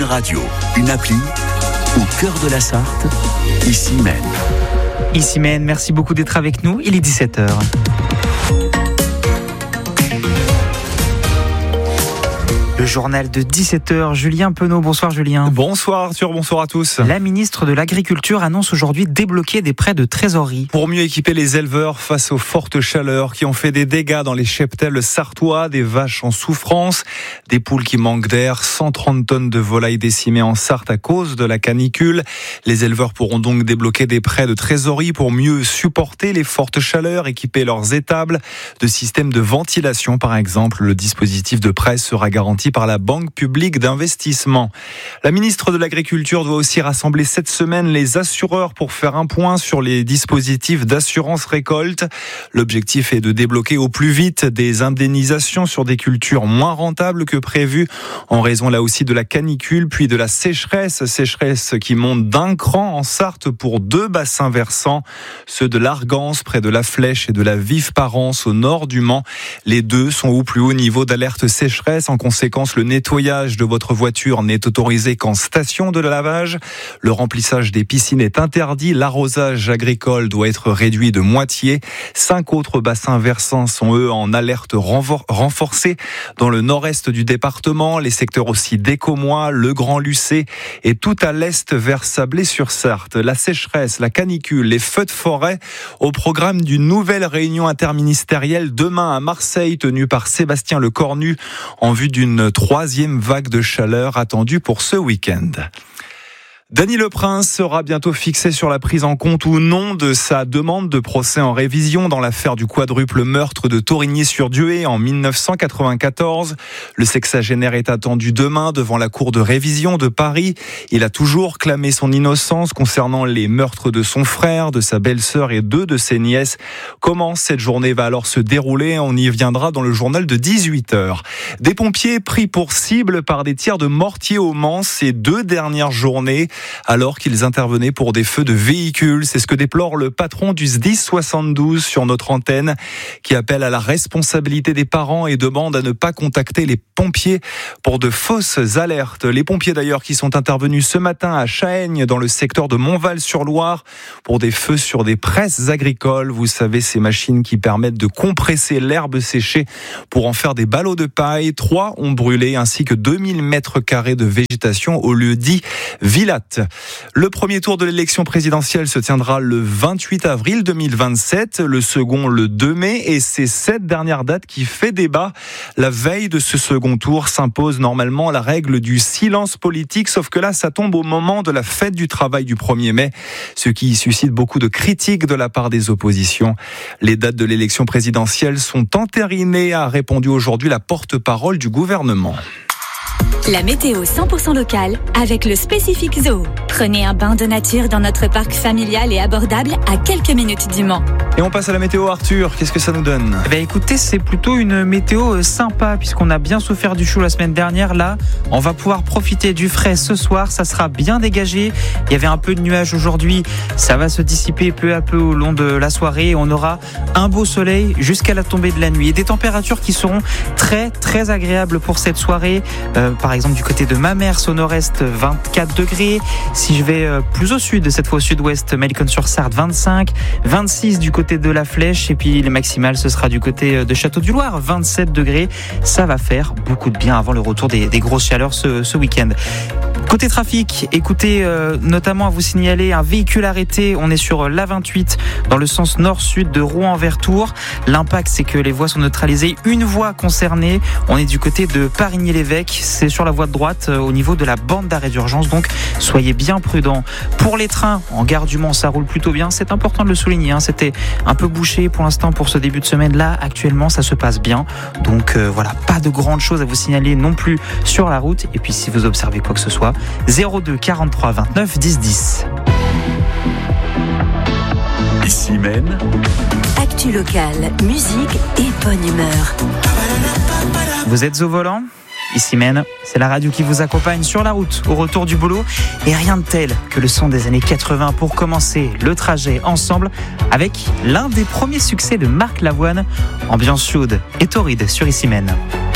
Une radio, une appli, au cœur de la Sarthe, ici même. Ici même, merci beaucoup d'être avec nous, il est 17h. Le journal de 17h, Julien Penaud. Bonsoir Julien. Bonsoir Arthur, bonsoir à tous. La ministre de l'Agriculture annonce aujourd'hui débloquer des prêts de trésorerie. Pour mieux équiper les éleveurs face aux fortes chaleurs qui ont fait des dégâts dans les cheptels sartois, des vaches en souffrance, des poules qui manquent d'air, 130 tonnes de volailles décimées en Sarthe à cause de la canicule. Les éleveurs pourront donc débloquer des prêts de trésorerie pour mieux supporter les fortes chaleurs, équiper leurs étables de systèmes de ventilation par exemple. Le dispositif de prêt sera garanti par la Banque publique d'investissement. La ministre de l'Agriculture doit aussi rassembler cette semaine les assureurs pour faire un point sur les dispositifs d'assurance récolte. L'objectif est de débloquer au plus vite des indemnisations sur des cultures moins rentables que prévu en raison là aussi de la canicule puis de la sécheresse qui monte d'un cran en Sarthe pour 2 bassins versants, ceux de l'Argance près de la Flèche et de la Vive-Parence au nord du Mans. Les deux sont au plus haut niveau d'alerte sécheresse. En conséquence, le nettoyage de votre voiture n'est autorisé qu'en station de lavage. Le remplissage des piscines est interdit. L'arrosage agricole doit être réduit de moitié. 5 autres bassins versants sont eux en alerte renforcée dans le nord-est du département. Les secteurs aussi d'Écomois, le Grand Lucé et tout à l'est vers Sablé-sur-Sarthe. La sécheresse, la canicule, les feux de forêt au programme d'une nouvelle réunion interministérielle demain à Marseille tenue par Sébastien Lecornu en vue d'une 3e vague de chaleur attendue pour ce week-end. Dany Leprince sera bientôt fixé sur la prise en compte ou non de sa demande de procès en révision dans l'affaire du quadruple meurtre de Torigny-sur-Dué en 1994. Le sexagénaire est attendu demain devant la cour de révision de Paris. Il a toujours clamé son innocence concernant les meurtres de son frère, de sa belle-sœur et 2 de ses nièces. Comment cette journée va alors se dérouler ? On y viendra dans le journal de 18h. Des pompiers pris pour cible par des tirs de mortier au Mans ces 2 dernières journées, alors qu'ils intervenaient pour des feux de véhicules. C'est ce que déplore le patron du SDIS 72 sur notre antenne, qui appelle à la responsabilité des parents et demande à ne pas contacter les pompiers pour de fausses alertes. Les pompiers d'ailleurs qui sont intervenus ce matin à Chaëgne dans le secteur de Montval-sur-Loire pour des feux sur des presses agricoles. Vous savez, ces machines qui permettent de compresser l'herbe séchée pour en faire des ballots de paille. 3 ont brûlé ainsi que 2000 mètres carrés de végétation au lieu dit Villatte. Le premier tour de l'élection présidentielle se tiendra le 28 avril 2027, le second le 2 mai et c'est cette dernière date qui fait débat. La veille de ce second tour s'impose normalement la règle du silence politique, sauf que là ça tombe au moment de la fête du travail du 1er mai, ce qui suscite beaucoup de critiques de la part des oppositions. Les dates de l'élection présidentielle sont entérinées, a répondu aujourd'hui la porte-parole du gouvernement. La météo 100% locale avec le Spécifique Zoo. Prenez un bain de nature dans notre parc familial et abordable à quelques minutes du Mans. Et on passe à la météo, Arthur. Qu'est-ce que ça nous donne ? Écoutez, c'est plutôt une météo sympa puisqu'on a bien souffert du chaud la semaine dernière. Là, on va pouvoir profiter du frais ce soir. Ça sera bien dégagé. Il y avait un peu de nuages aujourd'hui. Ça va se dissiper peu à peu au long de la soirée. On aura un beau soleil jusqu'à la tombée de la nuit. Et des températures qui seront très, très agréables pour cette soirée. Par exemple, du côté de Mamers au nord-est, 24 degrés. Si je vais plus au sud, cette fois au sud-ouest, Mélicon-sur-Sarthe, 25. 26 du côté de la Flèche. Et puis les maximales, ce sera du côté de Château-du-Loir, 27 degrés. Ça va faire beaucoup de bien avant le retour des grosses chaleurs ce week-end. Côté trafic, écoutez, notamment à vous signaler un véhicule arrêté. On est sur l'A28 dans le sens nord-sud de Rouen vers Tours. L'impact, c'est que les voies sont neutralisées. Une voie concernée. On est du côté de Parigny-l'Évêque. C'est sur la voie de droite au niveau de la bande d'arrêt d'urgence. Donc, soyez bien prudents. Pour les trains, en gare du Mans, ça roule plutôt bien. C'est important de le souligner. C'était un peu bouché pour l'instant pour ce début de semaine. Là, actuellement, ça se passe bien. Donc, voilà, pas de grandes choses à vous signaler non plus sur la route. Et puis, si vous observez quoi que ce soit, 02 43 29 10 10. Ici même. Actu locale, musique et bonne humeur. Vous êtes au volant ? Ici même, c'est la radio qui vous accompagne sur la route au retour du boulot. Et rien de tel que le son des années 80 pour commencer le trajet ensemble avec l'un des premiers succès de Marc Lavoine, ambiance chaude et torride sur Ici même.